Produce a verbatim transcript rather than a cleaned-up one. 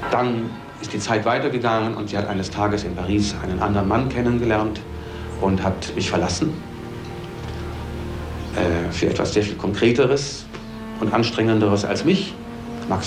Dann ist die Zeit weitergegangen und sie hat eines Tages in Paris einen anderen Mann kennengelernt und hat mich verlassen. Äh, für etwas sehr viel Konkreteres und Anstrengenderes als mich.